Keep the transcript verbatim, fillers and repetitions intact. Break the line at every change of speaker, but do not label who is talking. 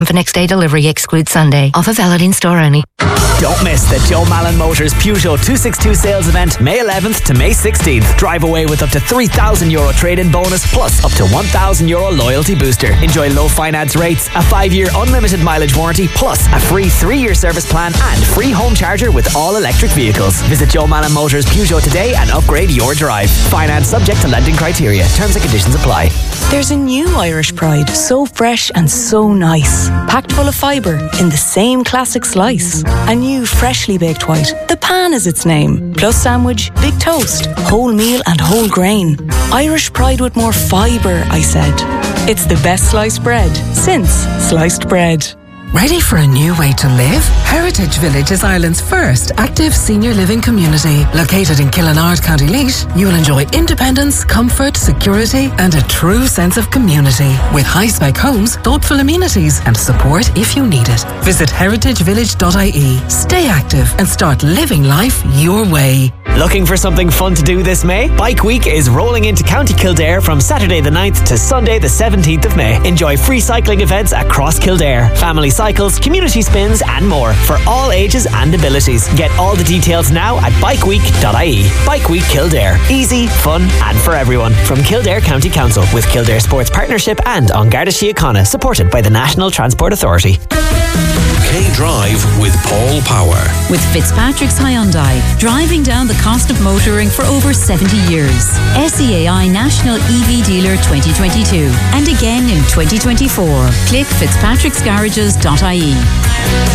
For next day delivery, exclude Sunday. Offer valid in store only.
Don't miss the Joe Malin Motors Peugeot two sixty-two sales event May eleventh to May sixteenth. Drive away with up to three thousand euro trade-in bonus plus up to one thousand euro loyalty booster. Enjoy low finance rates, a five year unlimited mileage warranty plus a free three year service plan and free home charger with all electric vehicles. Visit Joe Malin Motors Peugeot today and upgrade your drive. Finance subject to lending criteria. Terms and conditions apply.
There's a new Irish Pride, so fresh and so nice. Packed full of fibre in the same classic slice. A new freshly baked white, the Pan is its name. Plus sandwich, big toast, whole meal and whole grain. Irish Pride with more fibre, I said. It's the best sliced bread since sliced bread.
Ready for a new way to live? Heritage Village is Ireland's first active senior living community. Located in Killinard, County Laois, you will enjoy independence, comfort, security and a true sense of community. With high-spec homes, thoughtful amenities and support if you need it. Visit heritage village dot I E. Stay active and start living life your way.
Looking for something fun to do this May? Bike Week is rolling into County Kildare from Saturday the ninth to Sunday the seventeenth of May. Enjoy free cycling events across Kildare, family cycles, community spins and more for all ages and abilities. Get all the details now at bike week dot I E. Bike Week Kildare. Easy, fun and for everyone. From Kildare County Council with Kildare Sports Partnership and An Garda Síochána, supported by the National Transport Authority.
K-Drive with Paul Power.
With Fitzpatrick's Hyundai, driving down the cost of motoring for over seventy years. S E A I National E V Dealer twenty twenty-two and again in twenty twenty-four. Click fitzpatricks garages dot I E.